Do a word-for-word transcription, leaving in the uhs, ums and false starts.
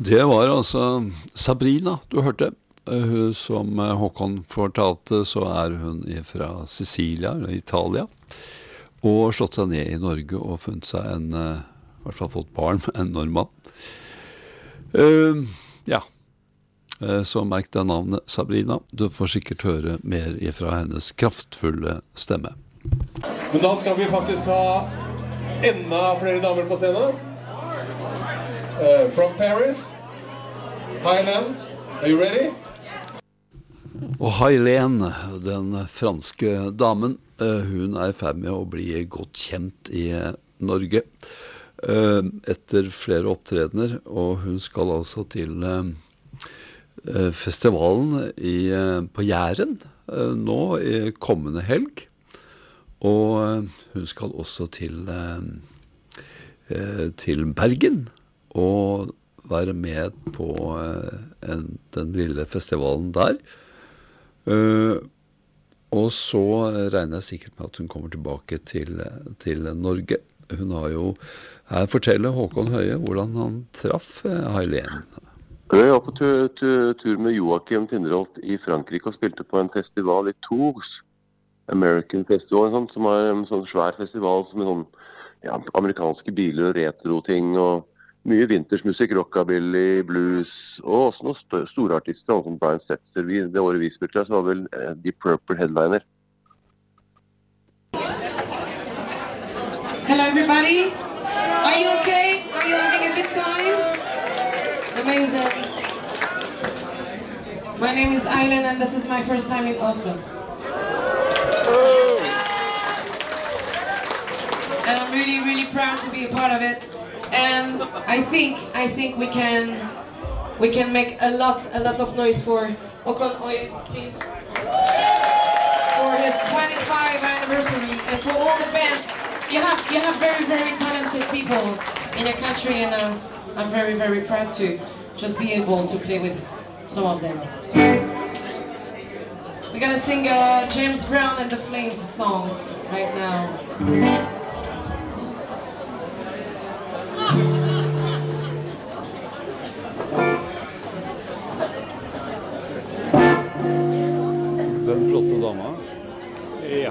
Det var altså Sabrina du hørte. Eh, Hun, som eh, Håkon fortalte, så er hun fra Sicilia, eller Italia, og slått seg ned i Norge og funnet seg en, eh, i hvert fall fått barn med en nordmann. Eh, ja, eh, så merk deg navnet Sabrina. Du får sikkert høre mer ifra hennes kraftfulle stemme. Men da skal vi faktisk ha enda flere damer på scenen. Uh, from Paris, Highland, are you ready? Og Hailen, den franske damen, eh, hun er i ferd med å bli godt kjent i eh, Norge eh, etter flere opptredener, og hun skal altså til eh, eh, festivalen i, eh, på Jæren eh, nå i kommende helg, og eh, hun skal også til, eh, eh, til Bergen, og være med på eh, en, den lille festivalen der. Uh, og så regner jeg sikkert med at hun kommer tilbake til, til Norge. Hun har jo, her forteller Håkon Høie hvordan han traff uh, Hailen. Jeg var på tur, tur, tur med Joachim Tinderholt i Frankrike og spilte på en festival i Tours, American Festival, sånn, som er en sånn svær festival som er sånn, ja, amerikanske biler og retro-ting og mye vintersmusikk, rockabilly, blues, og også noen st- store artister, som Brian Setzer. Vi, det året vi spilte, så var vel eh, Deep Purple headliner. Hello everybody, are you okay? Are you having a good time? Amazing. My name is Aylen and this is my first time in Oslo. And I'm really, really proud to be a part of it. And I think I think we can we can make a lot a lot of noise for Håkon Høie, please, for his twenty-fifth anniversary, and for all the bands. You have you have very very talented people in your country, and uh, I'm very very proud to just be able to play with some of them. We're gonna sing uh, James Brown and the Flames song right now. Den flotte dama. Ja.